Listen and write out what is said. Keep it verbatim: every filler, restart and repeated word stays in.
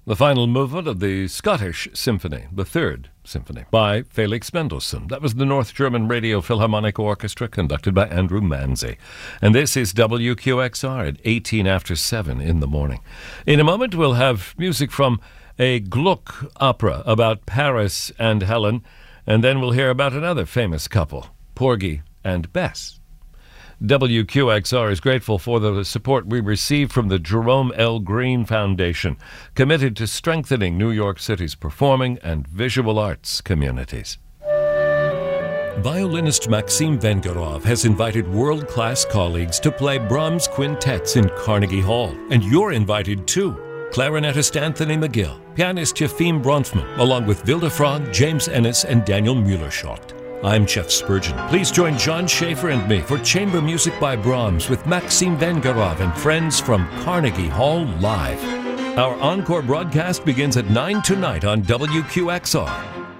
The final movement of the Scottish Symphony, the Third Symphony, by Felix Mendelssohn. That was the North German Radio Philharmonic Orchestra, conducted by Andrew Manzi. And this is W Q X R at eighteen after seven in the morning. In a moment, we'll have music from a Gluck opera about Paris and Helen, and then we'll hear about another famous couple, Porgy and Bess. W Q X R is grateful for the support we receive from the Jerome L. Green Foundation, committed to strengthening New York City's performing and visual arts communities. Violinist Maxim Vengerov has invited world-class colleagues to play Brahms quintets in Carnegie Hall, and you're invited too. Clarinetist Anthony McGill, pianist Yefim Bronfman, along with Vilde Frog, James Ennis, and Daniel Mueller-Schott. I'm Jeff Spurgeon. Please join John Schaefer and me for Chamber Music by Brahms with Maxim Vengerov and friends from Carnegie Hall Live. Our encore broadcast begins at nine tonight on W Q X R.